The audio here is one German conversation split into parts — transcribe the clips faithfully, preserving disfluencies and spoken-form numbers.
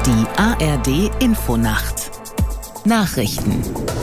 Die A R D Infonacht Nachrichten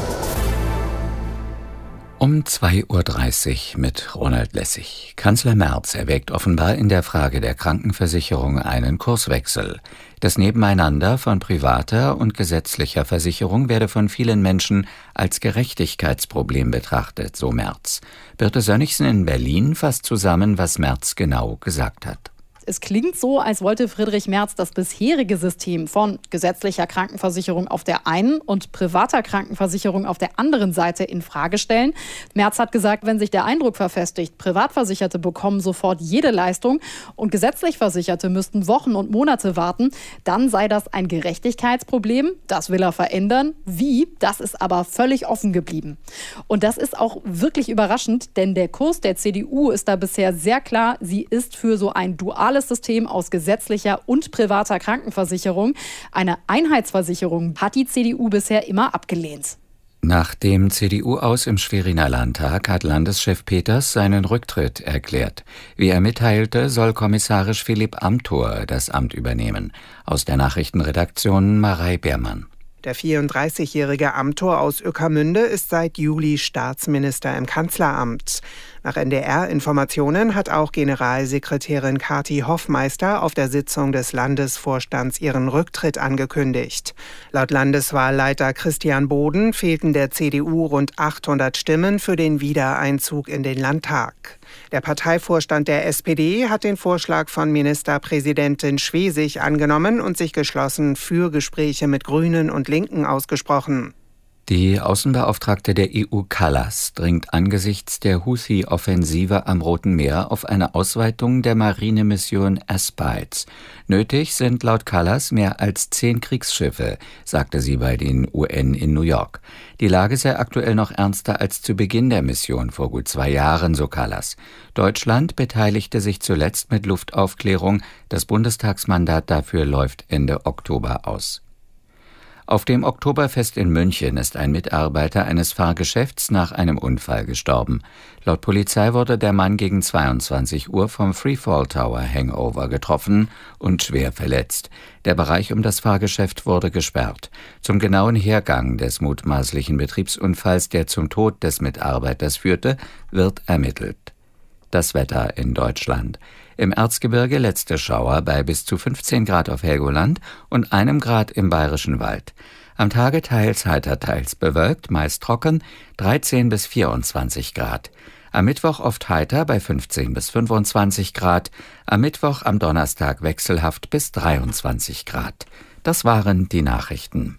Um zwei Uhr dreißig mit Ronald Lessig. Kanzler Merz erwägt offenbar in der Frage der Krankenversicherung einen Kurswechsel. Das Nebeneinander von privater und gesetzlicher Versicherung werde von vielen Menschen als Gerechtigkeitsproblem betrachtet, so Merz. Birte Sönnigsen in Berlin fasst zusammen, was Merz genau gesagt hat. Es klingt so, als wollte Friedrich Merz das bisherige System von gesetzlicher Krankenversicherung auf der einen und privater Krankenversicherung auf der anderen Seite in Frage stellen. Merz hat gesagt, wenn sich der Eindruck verfestigt, Privatversicherte bekommen sofort jede Leistung und gesetzlich Versicherte müssten Wochen und Monate warten, dann sei das ein Gerechtigkeitsproblem. Das will er verändern. Wie? Das ist aber völlig offen geblieben. Und das ist auch wirklich überraschend, denn der Kurs der C D U ist da bisher sehr klar. Sie ist für so ein duales System aus gesetzlicher und privater Krankenversicherung. Eine Einheitsversicherung hat die C D U bisher immer abgelehnt. Nach dem C D U-Aus im Schweriner Landtag hat Landeschef Peters seinen Rücktritt erklärt. Wie er mitteilte, soll kommissarisch Philipp Amthor das Amt übernehmen. Aus der Nachrichtenredaktion Marei Beermann. Der vierunddreißigjährige Amthor aus Ueckermünde ist seit Juli Staatsminister im Kanzleramt. Nach N D R-Informationen hat auch Generalsekretärin Kathi Hoffmeister auf der Sitzung des Landesvorstands ihren Rücktritt angekündigt. Laut Landeswahlleiter Christian Boden fehlten der C D U rund achthundert Stimmen für den Wiedereinzug in den Landtag. Der Parteivorstand der S P D hat den Vorschlag von Ministerpräsidentin Schwesig angenommen und sich geschlossen für Gespräche mit Grünen und Linken ausgesprochen. Die Außenbeauftragte der E U Kallas dringt angesichts der Houthi-Offensive am Roten Meer auf eine Ausweitung der Marinemission Aspides. Nötig sind laut Kallas mehr als zehn Kriegsschiffe, sagte sie bei den U N in New York. Die Lage sei aktuell noch ernster als zu Beginn der Mission vor gut zwei Jahren, so Kallas. Deutschland beteiligte sich zuletzt mit Luftaufklärung. Das Bundestagsmandat dafür läuft Ende Oktober aus. Auf dem Oktoberfest in München ist ein Mitarbeiter eines Fahrgeschäfts nach einem Unfall gestorben. Laut Polizei wurde der Mann gegen zweiundzwanzig Uhr vom Freefall Tower Hangover getroffen und schwer verletzt. Der Bereich um das Fahrgeschäft wurde gesperrt. Zum genauen Hergang des mutmaßlichen Betriebsunfalls, der zum Tod des Mitarbeiters führte, wird ermittelt. Das Wetter in Deutschland. Im Erzgebirge letzte Schauer bei bis zu fünfzehn Grad auf Helgoland und einem Grad im Bayerischen Wald. Am Tage teils heiter, teils bewölkt, meist trocken, dreizehn bis vierundzwanzig Grad. Am Mittwoch oft heiter bei fünfzehn bis fünfundzwanzig Grad. Am Mittwoch, am Donnerstag wechselhaft bis dreiundzwanzig Grad. Das waren die Nachrichten.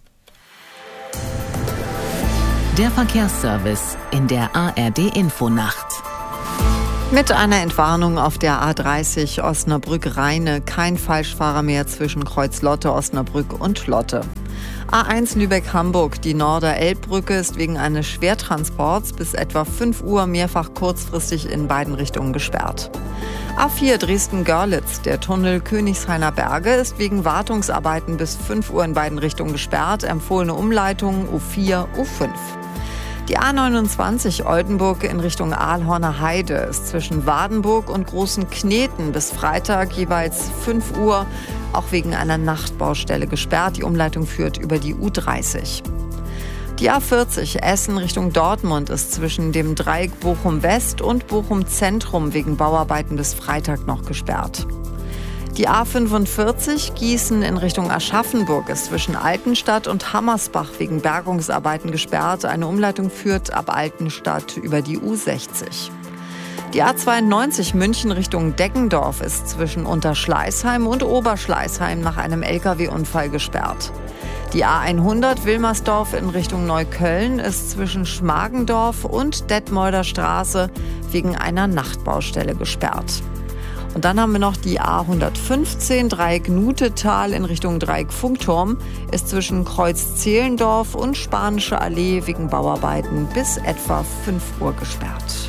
Der Verkehrsservice in der A R D Infonacht. Mit einer Entwarnung auf der A dreißig Osnabrück-Rheine kein Falschfahrer mehr zwischen Kreuz-Lotte, Osnabrück und Lotte. A eins Lübeck-Hamburg, die Norder-Elbbrücke ist wegen eines Schwertransports bis etwa fünf Uhr mehrfach kurzfristig in beiden Richtungen gesperrt. A vier Dresden-Görlitz, der Tunnel Königshainer Berge ist wegen Wartungsarbeiten bis fünf Uhr in beiden Richtungen gesperrt, empfohlene Umleitung U vier, U fünf. Die A neunundzwanzig Oldenburg in Richtung Aalhorner Heide ist zwischen Wadenburg und Großen Kneten bis Freitag jeweils fünf Uhr auch wegen einer Nachtbaustelle gesperrt. Die Umleitung führt über die U dreißig. Die A vierzig Essen Richtung Dortmund ist zwischen dem Dreieck Bochum West und Bochum Zentrum wegen Bauarbeiten bis Freitag noch gesperrt. Die A fünfundvierzig Gießen in Richtung Aschaffenburg ist zwischen Altenstadt und Hammersbach wegen Bergungsarbeiten gesperrt. Eine Umleitung führt ab Altenstadt über die U sechzig. Die A zweiundneunzig München Richtung Deggendorf ist zwischen Unterschleißheim und Oberschleißheim nach einem L K W-Unfall gesperrt. Die A hundert Wilmersdorf in Richtung Neukölln ist zwischen Schmargendorf und Detmolder Straße wegen einer Nachtbaustelle gesperrt. Und dann haben wir noch die A hundertfünfzehn Dreieck Nutetal in Richtung Dreieck Funkturm ist zwischen Kreuz Zehlendorf und Spanische Allee wegen Bauarbeiten bis etwa fünf Uhr gesperrt.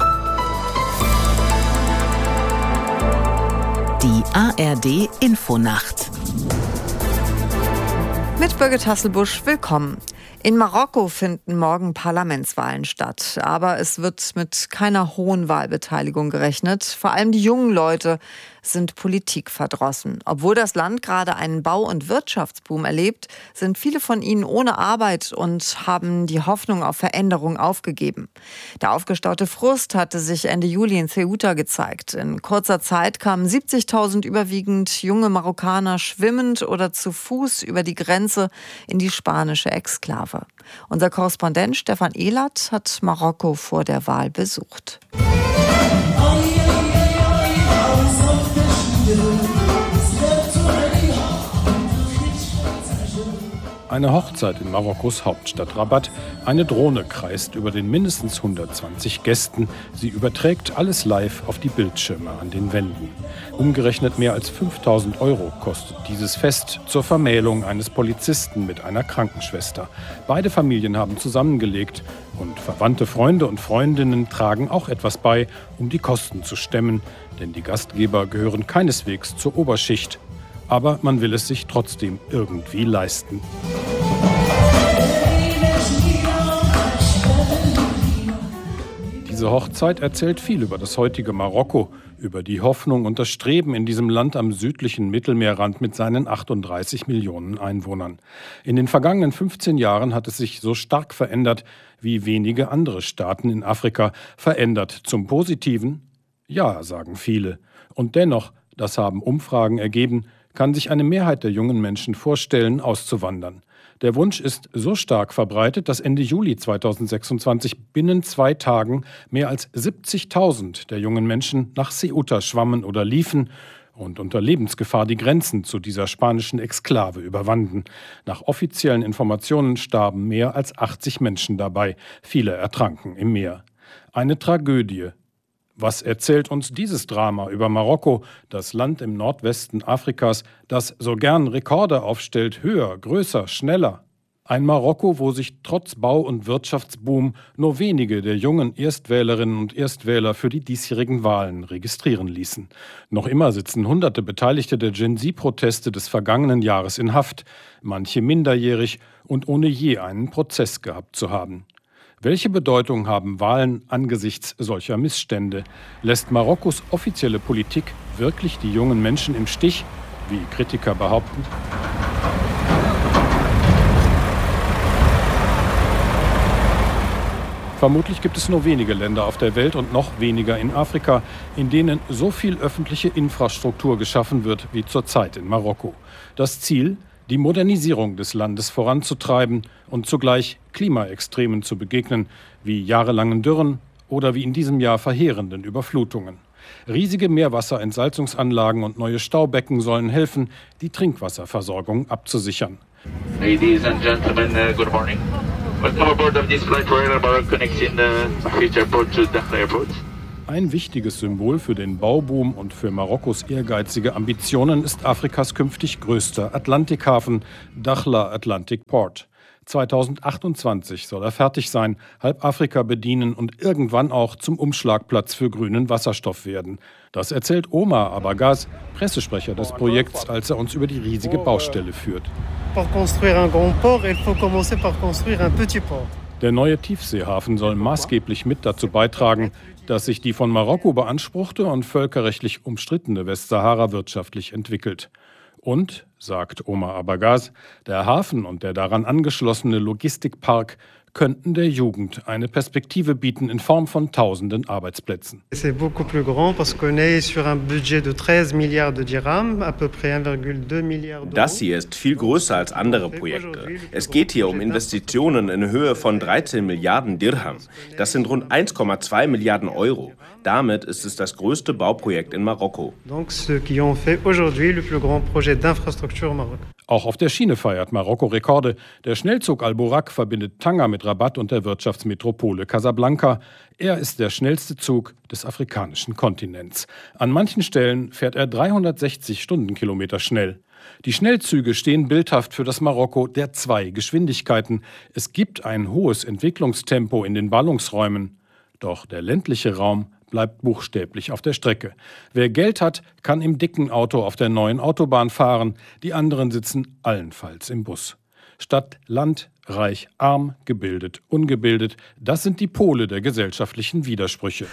Die A R D Infonacht. Mit Birgit Hasselbusch, willkommen. In Marokko finden morgen Parlamentswahlen statt, aber es wird mit keiner hohen Wahlbeteiligung gerechnet. Vor allem die jungen Leute sind politikverdrossen. Obwohl das Land gerade einen Bau- und Wirtschaftsboom erlebt, sind viele von ihnen ohne Arbeit und haben die Hoffnung auf Veränderung aufgegeben. Der aufgestaute Frust hatte sich Ende Juli in Ceuta gezeigt. In kurzer Zeit kamen siebzigtausend überwiegend junge Marokkaner schwimmend oder zu Fuß über die Grenze in die spanische Exklave. Unser Korrespondent Stefan Ehlert hat Marokko vor der Wahl besucht. Eine Hochzeit in Marokkos Hauptstadt Rabat. Eine Drohne kreist über den mindestens hundertzwanzig Gästen. Sie überträgt alles live auf die Bildschirme an den Wänden. Umgerechnet mehr als fünftausend Euro kostet dieses Fest zur Vermählung eines Polizisten mit einer Krankenschwester. Beide Familien haben zusammengelegt und verwandte Freunde und Freundinnen tragen auch etwas bei, um die Kosten zu stemmen. Denn die Gastgeber gehören keineswegs zur Oberschicht. Aber man will es sich trotzdem irgendwie leisten. Diese Hochzeit erzählt viel über das heutige Marokko, über die Hoffnung und das Streben in diesem Land am südlichen Mittelmeerrand mit seinen achtunddreißig Millionen Einwohnern. In den vergangenen fünfzehn Jahren hat es sich so stark verändert, wie wenige andere Staaten in Afrika. Verändert zum Positiven? Ja, sagen viele. Und dennoch, das haben Umfragen ergeben, kann sich eine Mehrheit der jungen Menschen vorstellen, auszuwandern. Der Wunsch ist so stark verbreitet, dass Ende Juli zweitausendsechsundzwanzig binnen zwei Tagen mehr als siebzigtausend der jungen Menschen nach Ceuta schwammen oder liefen und unter Lebensgefahr die Grenzen zu dieser spanischen Exklave überwanden. Nach offiziellen Informationen starben mehr als achtzig Menschen dabei. Viele ertranken im Meer. Eine Tragödie. Was erzählt uns dieses Drama über Marokko, das Land im Nordwesten Afrikas, das so gern Rekorde aufstellt, höher, größer, schneller? Ein Marokko, wo sich trotz Bau- und Wirtschaftsboom nur wenige der jungen Erstwählerinnen und Erstwähler für die diesjährigen Wahlen registrieren ließen. Noch immer sitzen hunderte Beteiligte der Gen-Z-Proteste des vergangenen Jahres in Haft, manche minderjährig und ohne je einen Prozess gehabt zu haben. Welche Bedeutung haben Wahlen angesichts solcher Missstände? Lässt Marokkos offizielle Politik wirklich die jungen Menschen im Stich, wie Kritiker behaupten? Vermutlich gibt es nur wenige Länder auf der Welt und noch weniger in Afrika, in denen so viel öffentliche Infrastruktur geschaffen wird wie zurzeit in Marokko. Das Ziel: die Modernisierung des Landes voranzutreiben und zugleich Klimaextremen zu begegnen, wie jahrelangen Dürren oder wie in diesem Jahr verheerenden Überflutungen. Riesige Meerwasserentsalzungsanlagen und neue Staubecken sollen helfen, die Trinkwasserversorgung abzusichern. Ladies and gentlemen, uh, good morning. Welcome aboard of this flight Royal Maroc connects in the future airport to Dakhla Airport. Ein wichtiges Symbol für den Bauboom und für Marokkos ehrgeizige Ambitionen ist Afrikas künftig größter Atlantikhafen, Dakhla Atlantic Port. zweitausendachtundzwanzig soll er fertig sein, halb Afrika bedienen und irgendwann auch zum Umschlagplatz für grünen Wasserstoff werden. Das erzählt Omar Abagaz, Pressesprecher des Projekts, als er uns über die riesige Baustelle führt. Der neue Tiefseehafen soll maßgeblich mit dazu beitragen, dass sich die von Marokko beanspruchte und völkerrechtlich umstrittene Westsahara wirtschaftlich entwickelt. Und, sagt Omar Abagaz, der Hafen und der daran angeschlossene Logistikpark könnten der Jugend eine Perspektive bieten in Form von tausenden Arbeitsplätzen. Das hier ist viel größer als andere Projekte. Es geht hier um Investitionen in Höhe von dreizehn Milliarden Dirham. Das sind rund eins Komma zwei Milliarden Euro. Damit ist es das größte Bauprojekt in Marokko. Auch auf der Schiene feiert Marokko Rekorde. Der Schnellzug Al-Borak verbindet Tanger mit Rabat und der Wirtschaftsmetropole Casablanca. Er ist der schnellste Zug des afrikanischen Kontinents. An manchen Stellen fährt er dreihundertsechzig Stundenkilometer schnell. Die Schnellzüge stehen bildhaft für das Marokko der zwei Geschwindigkeiten. Es gibt ein hohes Entwicklungstempo in den Ballungsräumen. Doch der ländliche Raum bleibt buchstäblich auf der Strecke. Wer Geld hat, kann im dicken Auto auf der neuen Autobahn fahren. Die anderen sitzen allenfalls im Bus. Stadt, Land, Reich, Arm, gebildet, ungebildet, das sind die Pole der gesellschaftlichen Widersprüche.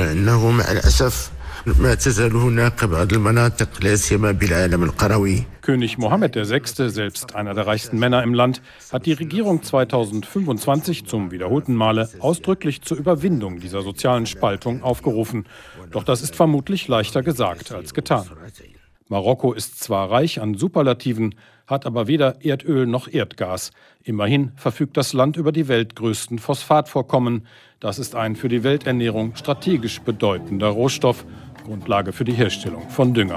König Mohammed der Sechste, selbst einer der reichsten Männer im Land, hat die Regierung zweitausendfünfundzwanzig zum wiederholten Male ausdrücklich zur Überwindung dieser sozialen Spaltung aufgerufen. Doch das ist vermutlich leichter gesagt als getan. Marokko ist zwar reich an Superlativen, hat aber weder Erdöl noch Erdgas. Immerhin verfügt das Land über die weltgrößten Phosphatvorkommen. Das ist ein für die Welternährung strategisch bedeutender Rohstoff, Grundlage für die Herstellung von Dünger.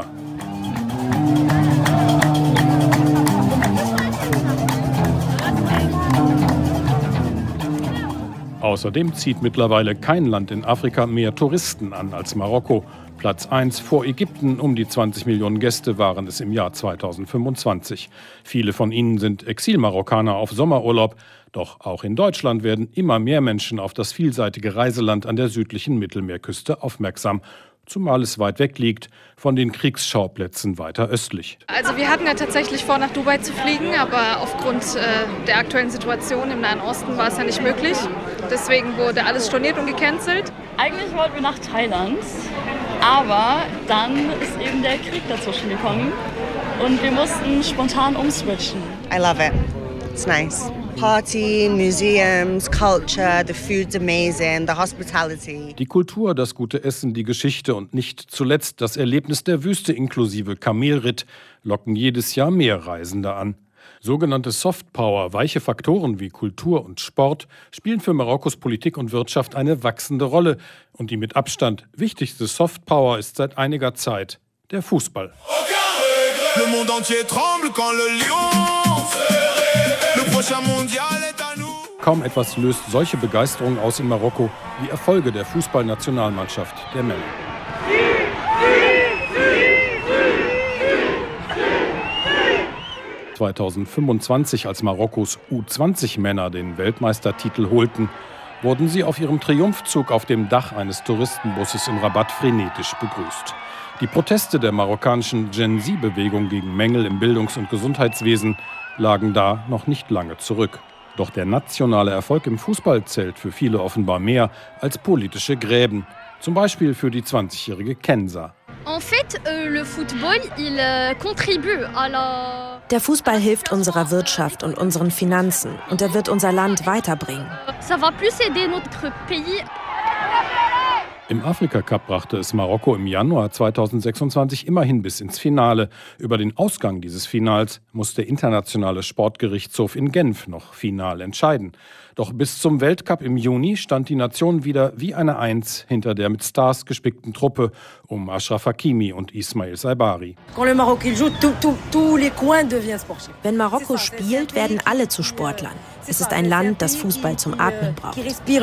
Außerdem zieht mittlerweile kein Land in Afrika mehr Touristen an als Marokko. Platz eins vor Ägypten, um die zwanzig Millionen Gäste waren es im Jahr zweitausendfünfundzwanzig. Viele von ihnen sind Exilmarokkaner auf Sommerurlaub. Doch auch in Deutschland werden immer mehr Menschen auf das vielseitige Reiseland an der südlichen Mittelmeerküste aufmerksam. Zumal es weit weg liegt, von den Kriegsschauplätzen weiter östlich. Also wir hatten ja tatsächlich vor, nach Dubai zu fliegen, aber aufgrund äh, der aktuellen Situation im Nahen Osten war es ja nicht möglich. Deswegen wurde alles storniert und gecancelt. Eigentlich wollten wir nach Thailand, aber dann ist eben der Krieg dazwischen gekommen und wir mussten spontan umswitchen. I love it. It's nice. Party, museums, culture, the food's amazing, the hospitality. Die Kultur, das gute Essen, die Geschichte und nicht zuletzt das Erlebnis der Wüste inklusive Kamelritt locken jedes Jahr mehr Reisende an. Sogenannte Softpower, weiche Faktoren wie Kultur und Sport, spielen für Marokkos Politik und Wirtschaft eine wachsende Rolle. Und die mit Abstand wichtigste Softpower ist seit einiger Zeit der Fußball. Le monde entier tremble quand le lion le prochain mondial est à nous. Kaum etwas löst solche Begeisterung aus in Marokko wie Erfolge der Fußballnationalmannschaft der Männer. zweitausendfünfundzwanzig, als Marokkos U zwanzig Männer den Weltmeistertitel holten, wurden sie auf ihrem Triumphzug auf dem Dach eines Touristenbusses in Rabat frenetisch begrüßt. Die Proteste der marokkanischen Gen-Z-Bewegung gegen Mängel im Bildungs- und Gesundheitswesen lagen da noch nicht lange zurück. Doch der nationale Erfolg im Fußball zählt für viele offenbar mehr als politische Gräben. Zum Beispiel für die zwanzigjährige Kenza. Der Fußball hilft unserer Wirtschaft und unseren Finanzen und er wird unser Land weiterbringen. Im Afrika-Cup brachte es Marokko im Januar zweitausendsechsundzwanzig immerhin bis ins Finale. Über den Ausgang dieses Finals muss der internationale Sportgerichtshof in Genf noch final entscheiden. Doch bis zum Weltcup im Juni stand die Nation wieder wie eine Eins hinter der mit Stars gespickten Truppe um Achraf Hakimi und Ismail Saibari. Wenn Marokko spielt, werden alle zu Sportlern. Es ist ein Land, das Fußball zum Atmen braucht.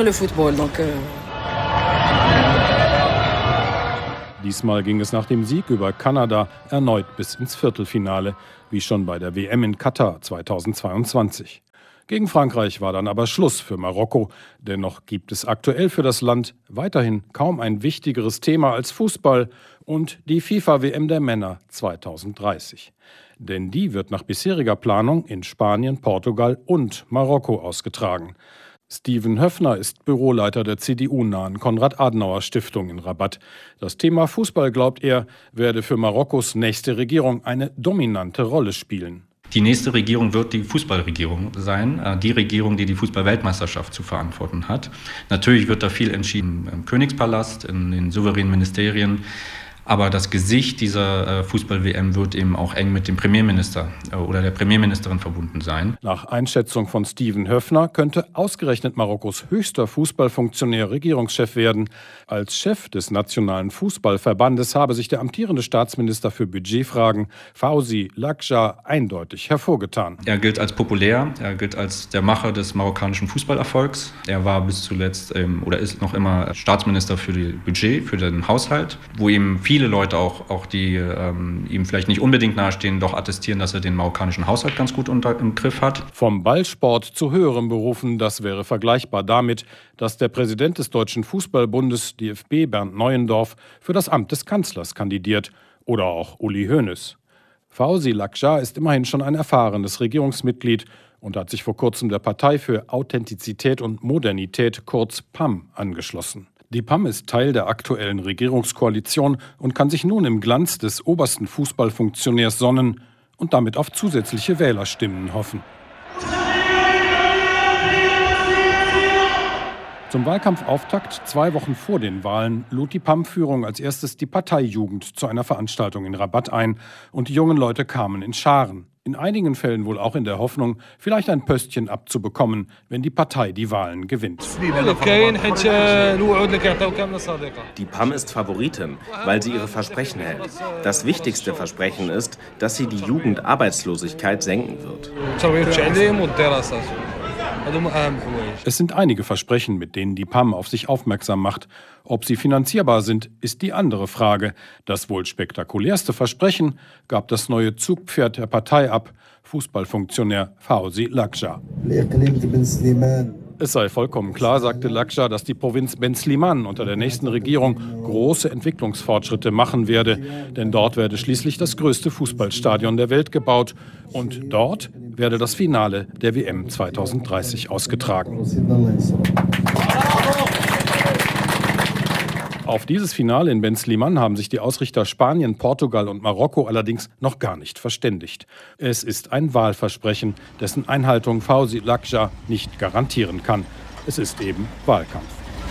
Diesmal ging es nach dem Sieg über Kanada erneut bis ins Viertelfinale, wie schon bei der W M in Katar zweitausendzweiundzwanzig. Gegen Frankreich war dann aber Schluss für Marokko. Dennoch gibt es aktuell für das Land weiterhin kaum ein wichtigeres Thema als Fußball und die FIFA-W M der Männer zweitausenddreißig. Denn die wird nach bisheriger Planung in Spanien, Portugal und Marokko ausgetragen. Steven Höffner ist Büroleiter der C D U-nahen Konrad-Adenauer-Stiftung in Rabat. Das Thema Fußball, glaubt er, werde für Marokkos nächste Regierung eine dominante Rolle spielen. Die nächste Regierung wird die Fußballregierung sein, die Regierung, die die Fußball-Weltmeisterschaft zu verantworten hat. Natürlich wird da viel entschieden im Königspalast, in den souveränen Ministerien. Aber das Gesicht dieser Fußball-W M wird eben auch eng mit dem Premierminister oder der Premierministerin verbunden sein. Nach Einschätzung von Steven Höffner könnte ausgerechnet Marokkos höchster Fußballfunktionär Regierungschef werden. Als Chef des Nationalen Fußballverbandes habe sich der amtierende Staatsminister für Budgetfragen, Fawzi Lakja, eindeutig hervorgetan. Er gilt als populär, er gilt als der Macher des marokkanischen Fußballerfolgs. Er war bis zuletzt ähm, oder ist noch immer Staatsminister für das Budget, für den Haushalt, wo ihm viele Viele Leute, auch, auch die ähm, ihm vielleicht nicht unbedingt nahestehen, doch attestieren, dass er den marokkanischen Haushalt ganz gut unter, im Griff hat. Vom Ballsport zu höherem berufen, das wäre vergleichbar damit, dass der Präsident des Deutschen Fußballbundes, D F B, Bernd Neuendorf, für das Amt des Kanzlers kandidiert. Oder auch Uli Hoeneß. Fawzi Lakja ist immerhin schon ein erfahrenes Regierungsmitglied und hat sich vor kurzem der Partei für Authentizität und Modernität, kurz P A M, angeschlossen. Die P A M ist Teil der aktuellen Regierungskoalition und kann sich nun im Glanz des obersten Fußballfunktionärs sonnen und damit auf zusätzliche Wählerstimmen hoffen. Zum Wahlkampfauftakt zwei Wochen vor den Wahlen lud die P A M-Führung als erstes die Parteijugend zu einer Veranstaltung in Rabat ein und die jungen Leute kamen in Scharen. In einigen Fällen wohl auch in der Hoffnung, vielleicht ein Pöstchen abzubekommen, wenn die Partei die Wahlen gewinnt. Die P A M ist Favoritin, weil sie ihre Versprechen hält. Das wichtigste Versprechen ist, dass sie die Jugendarbeitslosigkeit senken wird. Es sind einige Versprechen, mit denen die P A M auf sich aufmerksam macht. Ob sie finanzierbar sind, ist die andere Frage. Das wohl spektakulärste Versprechen gab das neue Zugpferd der Partei ab, Fußballfunktionär Fawzi Lakja. Es sei vollkommen klar, sagte Lakja, dass die Provinz Ben Sliman unter der nächsten Regierung große Entwicklungsfortschritte machen werde. Denn dort werde schließlich das größte Fußballstadion der Welt gebaut. Und dort werde das Finale der W M zweitausenddreißig ausgetragen. Auf dieses Finale in Ben Sliman haben sich die Ausrichter Spanien, Portugal und Marokko allerdings noch gar nicht verständigt. Es ist ein Wahlversprechen, dessen Einhaltung Fawzi Lakja nicht garantieren kann. Es ist eben Wahlkampf.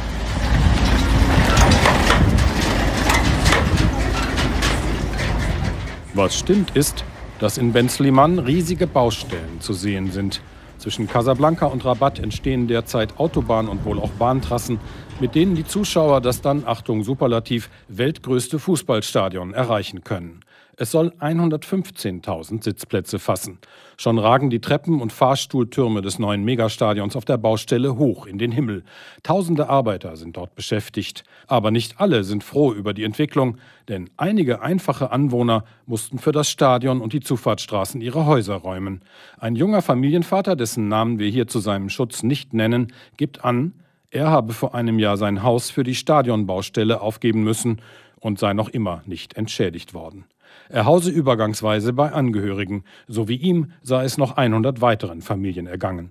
Was stimmt ist, dass in Ben Sliman riesige Baustellen zu sehen sind. Zwischen Casablanca und Rabat entstehen derzeit Autobahn- und wohl auch Bahntrassen, mit denen die Zuschauer das dann, Achtung Superlativ, weltgrößte Fußballstadion erreichen können. Es soll hundertfünfzehntausend Sitzplätze fassen. Schon ragen die Treppen- und Fahrstuhltürme des neuen Megastadions auf der Baustelle hoch in den Himmel. Tausende Arbeiter sind dort beschäftigt. Aber nicht alle sind froh über die Entwicklung, denn einige einfache Anwohner mussten für das Stadion und die Zufahrtsstraßen ihre Häuser räumen. Ein junger Familienvater, dessen Namen wir hier zu seinem Schutz nicht nennen, gibt an, er habe vor einem Jahr sein Haus für die Stadionbaustelle aufgeben müssen und sei noch immer nicht entschädigt worden. Er hause übergangsweise bei Angehörigen. So wie ihm sei es noch hundert weiteren Familien ergangen.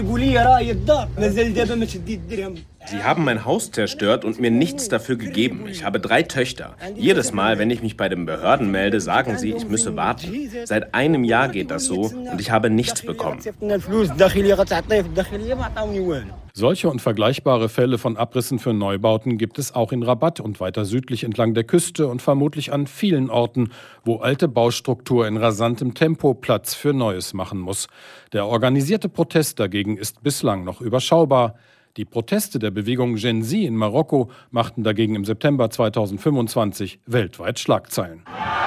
Sie haben mein Haus zerstört und mir nichts dafür gegeben. Ich habe drei Töchter. Jedes Mal, wenn ich mich bei den Behörden melde, sagen sie, ich müsse warten. Seit einem Jahr geht das so und ich habe nichts bekommen. Solche und vergleichbare Fälle von Abrissen für Neubauten gibt es auch in Rabat und weiter südlich entlang der Küste und vermutlich an vielen Orten, wo alte Baustruktur in rasantem Tempo Platz für Neues machen muss. Der organisierte Protest dagegen ist bislang noch überschaubar. Die Proteste der Bewegung Gen Z in Marokko machten dagegen im September zweitausendfünfundzwanzig weltweit Schlagzeilen.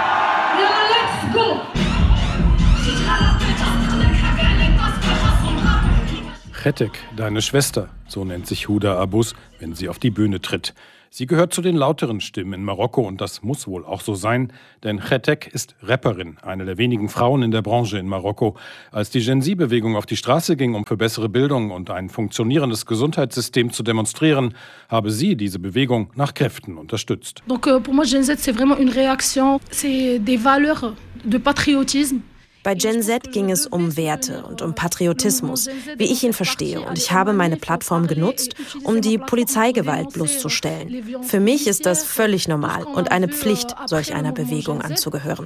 Chetek, deine Schwester, so nennt sich Huda Abus, wenn sie auf die Bühne tritt. Sie gehört zu den lauteren Stimmen in Marokko und das muss wohl auch so sein, denn Chetek ist Rapperin, eine der wenigen Frauen in der Branche in Marokko. Als die Gen Z-Bewegung auf die Straße ging, um für bessere Bildung und ein funktionierendes Gesundheitssystem zu demonstrieren, habe sie diese Bewegung nach Kräften unterstützt. Donc pour moi Gen Z c'est vraiment une réaction, c'est des valeurs de patriotisme. Bei Gen Z ging es um Werte und um Patriotismus, wie ich ihn verstehe. Und ich habe meine Plattform genutzt, um die Polizeigewalt bloßzustellen. Für mich ist das völlig normal und eine Pflicht, solch einer Bewegung anzugehören.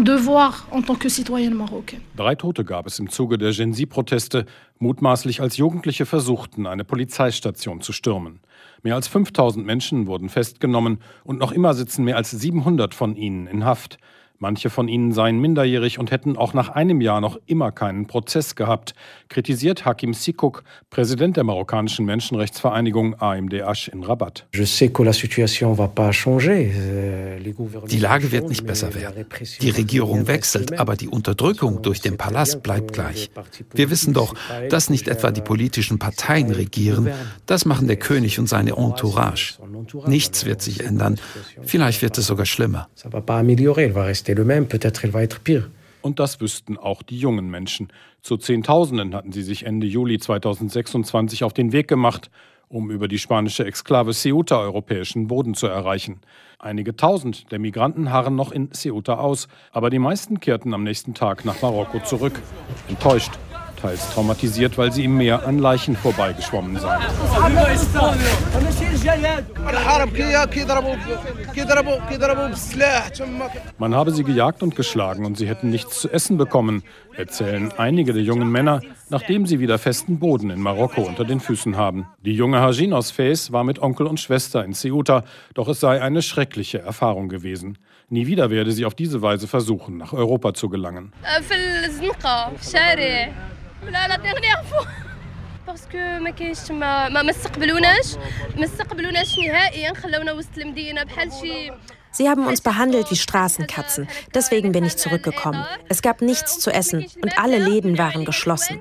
Drei Tote gab es im Zuge der Gen Z-Proteste, mutmaßlich als Jugendliche versuchten, eine Polizeistation zu stürmen. Mehr als fünftausend Menschen wurden festgenommen und noch immer sitzen mehr als siebenhundert von ihnen in Haft. Manche von ihnen seien minderjährig und hätten auch nach einem Jahr noch immer keinen Prozess gehabt, kritisiert Hakim Sikuk, Präsident der marokkanischen Menschenrechtsvereinigung A M D H in Rabat. Die Lage wird nicht besser werden. Die Regierung wechselt, aber die Unterdrückung durch den Palast bleibt gleich. Wir wissen doch, dass nicht etwa die politischen Parteien regieren, das machen der König und seine Entourage. Nichts wird sich ändern, vielleicht wird es sogar schlimmer. Und das wüssten auch die jungen Menschen. Zu Zehntausenden hatten sie sich Ende Juli zweitausendsechsundzwanzig auf den Weg gemacht, um über die spanische Exklave Ceuta europäischen Boden zu erreichen. Einige Tausend der Migranten harren noch in Ceuta aus, aber die meisten kehrten am nächsten Tag nach Marokko zurück. Enttäuscht, teils traumatisiert, weil sie im Meer an Leichen vorbeigeschwommen seien. Man habe sie gejagt und geschlagen und sie hätten nichts zu essen bekommen, erzählen einige der jungen Männer, nachdem sie wieder festen Boden in Marokko unter den Füßen haben. Die junge Hajin aus Fez war mit Onkel und Schwester in Ceuta, doch es sei eine schreckliche Erfahrung gewesen. Nie wieder werde sie auf diese Weise versuchen, nach Europa zu gelangen. Sie haben uns behandelt wie Straßenkatzen. Deswegen bin ich zurückgekommen. Es gab nichts zu essen und alle Läden waren geschlossen.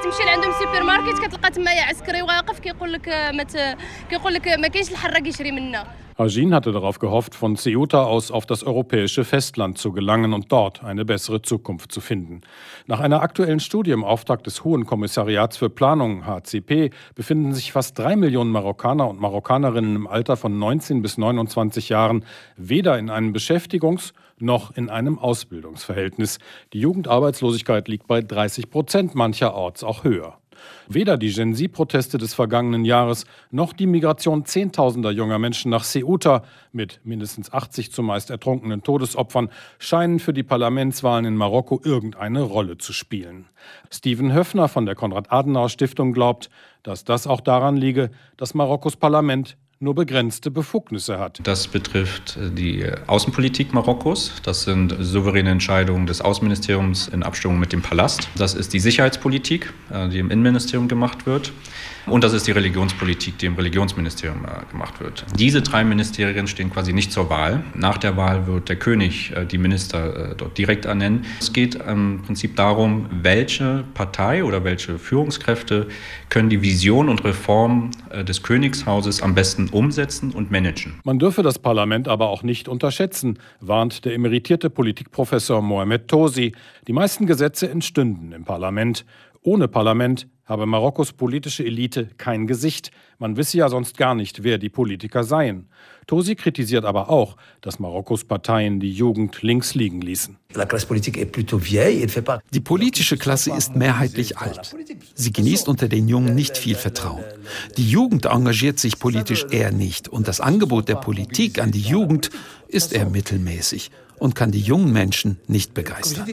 Hajin hatte darauf gehofft, von Ceuta aus auf das europäische Festland zu gelangen und dort eine bessere Zukunft zu finden. Nach einer aktuellen Studie im Auftrag des Hohen Kommissariats für Planung, H C P, befinden sich fast drei Millionen Marokkaner und Marokkanerinnen im Alter von neunzehn bis neunundzwanzig Jahren weder in einem Beschäftigungs- noch in einem Ausbildungsverhältnis. Die Jugendarbeitslosigkeit liegt bei dreißig Prozent, mancherorts auch höher. Weder die Gen-Z-Proteste des vergangenen Jahres noch die Migration zehntausender junger Menschen nach Ceuta mit mindestens achtzig zumeist ertrunkenen Todesopfern scheinen für die Parlamentswahlen in Marokko irgendeine Rolle zu spielen. Steven Höffner von der Konrad-Adenauer-Stiftung glaubt, dass das auch daran liege, dass Marokkos Parlament nur begrenzte Befugnisse hat. Das betrifft die Außenpolitik Marokkos. Das sind souveräne Entscheidungen des Außenministeriums in Abstimmung mit dem Palast. Das ist die Sicherheitspolitik, die im Innenministerium gemacht wird. Und das ist die Religionspolitik, die im Religionsministerium gemacht wird. Diese drei Ministerien stehen quasi nicht zur Wahl. Nach der Wahl wird der König die Minister dort direkt ernennen. Es geht im Prinzip darum, welche Partei oder welche Führungskräfte können die Vision und Reform des Königshauses am besten umsetzen und managen. Man dürfe das Parlament aber auch nicht unterschätzen, warnt der emeritierte Politikprofessor Mohamed Tosi. Die meisten Gesetze entstünden im Parlament. Ohne Parlament habe Marokkos politische Elite kein Gesicht. Man wisse ja sonst gar nicht, wer die Politiker seien. Tosi kritisiert aber auch, dass Marokkos Parteien die Jugend links liegen ließen. Die politische Klasse ist mehrheitlich alt. Sie genießt unter den Jungen nicht viel Vertrauen. Die Jugend engagiert sich politisch eher nicht. Und das Angebot der Politik an die Jugend ist eher mittelmäßig und kann die jungen Menschen nicht begeistern.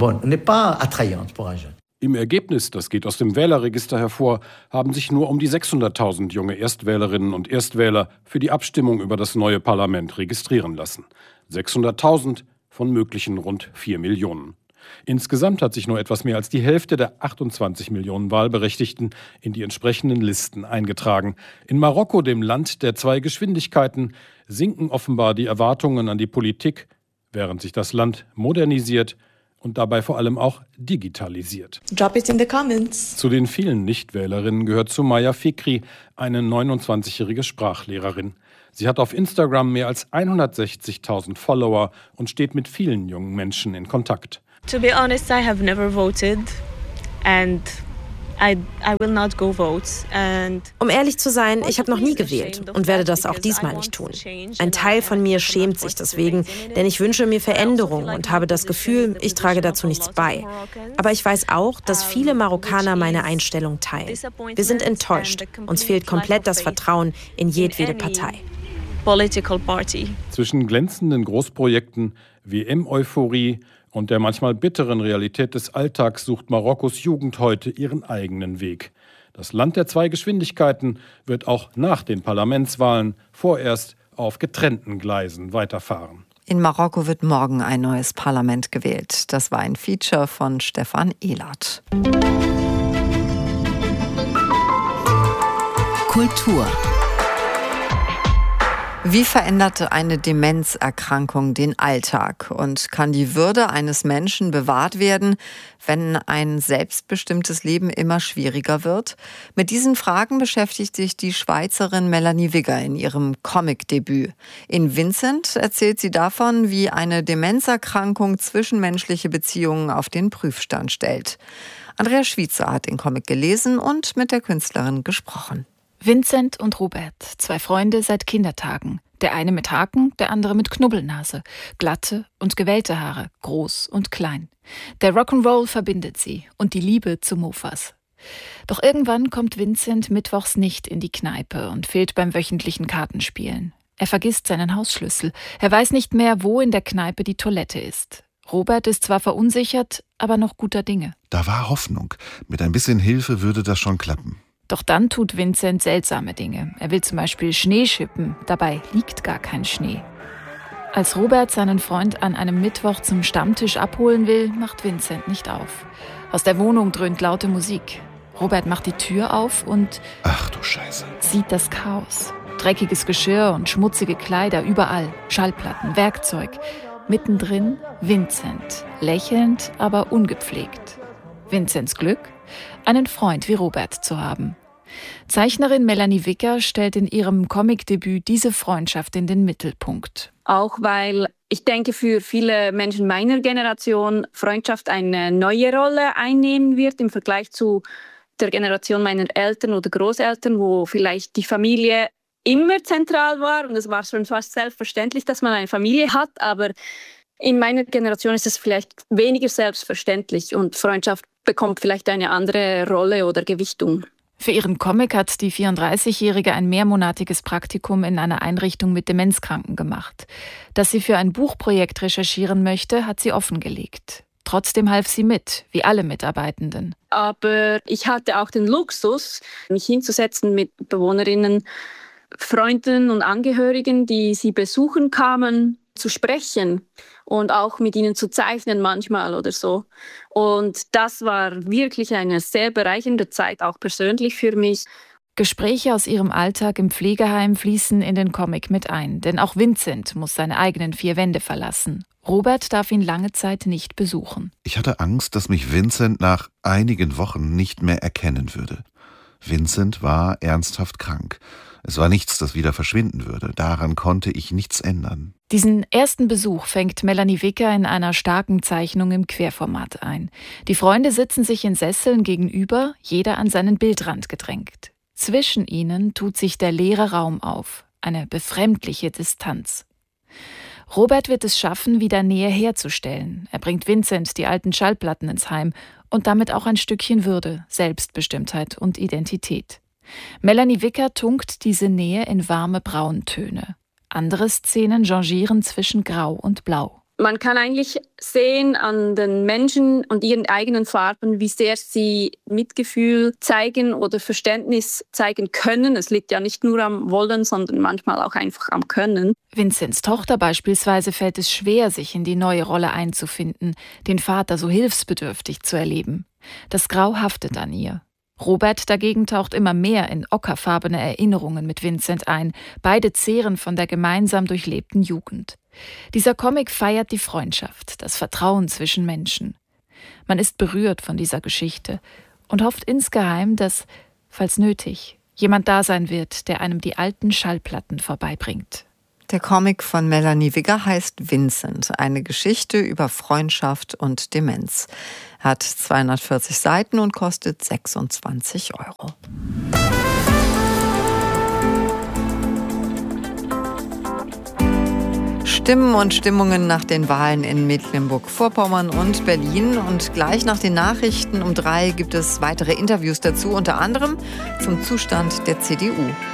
Im Ergebnis, das geht aus dem Wählerregister hervor, haben sich nur um die sechshunderttausend junge Erstwählerinnen und Erstwähler für die Abstimmung über das neue Parlament registrieren lassen. sechshunderttausend von möglichen rund vier Millionen. Insgesamt hat sich nur etwas mehr als die Hälfte der achtundzwanzig Millionen Wahlberechtigten in die entsprechenden Listen eingetragen. In Marokko, dem Land der zwei Geschwindigkeiten, sinken offenbar die Erwartungen an die Politik, während sich das Land modernisiert und dabei vor allem auch digitalisiert. Drop it in the comments. Zu den vielen Nichtwählerinnen gehört Sumaya Fikri, eine neunundzwanzigjährige Sprachlehrerin. Sie hat auf Instagram mehr als hundertsechzigtausend Follower und steht mit vielen jungen Menschen in Kontakt. To be honest, I have never voted and I, I will not go vote. And um ehrlich zu sein, ich habe noch nie gewählt und werde das auch diesmal nicht tun. Ein Teil von mir schämt sich deswegen, denn ich wünsche mir Veränderung und habe das Gefühl, ich trage dazu nichts bei. Aber ich weiß auch, dass viele Marokkaner meine Einstellung teilen. Wir sind enttäuscht. Uns fehlt komplett das Vertrauen in jedwede Partei. Political party. Zwischen glänzenden Großprojekten, W M-Euphorie und der manchmal bitteren Realität des Alltags sucht Marokkos Jugend heute ihren eigenen Weg. Das Land der zwei Geschwindigkeiten wird auch nach den Parlamentswahlen vorerst auf getrennten Gleisen weiterfahren. In Marokko wird morgen ein neues Parlament gewählt. Das war ein Feature von Stefan Ehlert. Kultur. Wie veränderte eine Demenzerkrankung den Alltag und kann die Würde eines Menschen bewahrt werden, wenn ein selbstbestimmtes Leben immer schwieriger wird? Mit diesen Fragen beschäftigt sich die Schweizerin Melanie Wigger in ihrem Comic-Debüt. In Vincent erzählt sie davon, wie eine Demenzerkrankung zwischenmenschliche Beziehungen auf den Prüfstand stellt. Andrea Schwitzer hat den Comic gelesen und mit der Künstlerin gesprochen. Vincent und Robert, zwei Freunde seit Kindertagen. Der eine mit Haken, der andere mit Knubbelnase. Glatte und gewellte Haare, groß und klein. Der Rock'n'Roll verbindet sie und die Liebe zu Mofas. Doch irgendwann kommt Vincent mittwochs nicht in die Kneipe und fehlt beim wöchentlichen Kartenspielen. Er vergisst seinen Hausschlüssel. Er weiß nicht mehr, wo in der Kneipe die Toilette ist. Robert ist zwar verunsichert, aber noch guter Dinge. Da war Hoffnung. Mit ein bisschen Hilfe würde das schon klappen. Doch dann tut Vincent seltsame Dinge. Er will zum Beispiel Schnee schippen. Dabei liegt gar kein Schnee. Als Robert seinen Freund an einem Mittwoch zum Stammtisch abholen will, macht Vincent nicht auf. Aus der Wohnung dröhnt laute Musik. Robert macht die Tür auf und ach du Scheiße, sieht das Chaos. Dreckiges Geschirr und schmutzige Kleider überall, Schallplatten, Werkzeug. Mittendrin Vincent, lächelnd, aber ungepflegt. Vincents Glück, einen Freund wie Robert zu haben. Zeichnerin Melanie Wicker stellt in ihrem Comicdebüt diese Freundschaft in den Mittelpunkt. Auch weil ich denke, für viele Menschen meiner Generation Freundschaft eine neue Rolle einnehmen wird im Vergleich zu der Generation meiner Eltern oder Großeltern, wo vielleicht die Familie immer zentral war und es war schon fast selbstverständlich, dass man eine Familie hat, aber in meiner Generation ist es vielleicht weniger selbstverständlich und Freundschaft bekommt vielleicht eine andere Rolle oder Gewichtung. Für ihren Comic hat die vierunddreißigjährige ein mehrmonatiges Praktikum in einer Einrichtung mit Demenzkranken gemacht. Dass sie für ein Buchprojekt recherchieren möchte, hat sie offengelegt. Trotzdem half sie mit, wie alle Mitarbeitenden. Aber ich hatte auch den Luxus, mich hinzusetzen mit Bewohnerinnen, Freunden und Angehörigen, die sie besuchen kamen, zu sprechen und auch mit ihnen zu zeichnen manchmal oder so. Und das war wirklich eine sehr bereichernde Zeit, auch persönlich für mich. Gespräche aus ihrem Alltag im Pflegeheim fließen in den Comic mit ein, denn auch Vincent muss seine eigenen vier Wände verlassen. Robert darf ihn lange Zeit nicht besuchen. Ich hatte Angst, dass mich Vincent nach einigen Wochen nicht mehr erkennen würde. Vincent war ernsthaft krank. Es war nichts, das wieder verschwinden würde. Daran konnte ich nichts ändern. Diesen ersten Besuch fängt Melanie Wicker in einer starken Zeichnung im Querformat ein. Die Freunde sitzen sich in Sesseln gegenüber, jeder an seinen Bildrand gedrängt. Zwischen ihnen tut sich der leere Raum auf, eine befremdliche Distanz. Robert wird es schaffen, wieder Nähe herzustellen. Er bringt Vincent die alten Schallplatten ins Heim und damit auch ein Stückchen Würde, Selbstbestimmtheit und Identität. Melanie Wicker tunkt diese Nähe in warme Brauntöne. Andere Szenen changieren zwischen Grau und Blau. Man kann eigentlich sehen an den Menschen und ihren eigenen Farben, wie sehr sie Mitgefühl zeigen oder Verständnis zeigen können. Es liegt ja nicht nur am Wollen, sondern manchmal auch einfach am Können. Vincents Tochter beispielsweise fällt es schwer, sich in die neue Rolle einzufinden, den Vater so hilfsbedürftig zu erleben. Das Grau haftet an ihr. Robert dagegen taucht immer mehr in ockerfarbene Erinnerungen mit Vincent ein. Beide zehren von der gemeinsam durchlebten Jugend. Dieser Comic feiert die Freundschaft, das Vertrauen zwischen Menschen. Man ist berührt von dieser Geschichte und hofft insgeheim, dass, falls nötig, jemand da sein wird, der einem die alten Schallplatten vorbeibringt. Der Comic von Melanie Wicker heißt Vincent, eine Geschichte über Freundschaft und Demenz. Hat zweihundertvierzig Seiten und kostet sechsundzwanzig Euro. Stimmen und Stimmungen nach den Wahlen in Mecklenburg-Vorpommern und Berlin. Und gleich nach den Nachrichten um drei gibt es weitere Interviews dazu, unter anderem zum Zustand der C D U.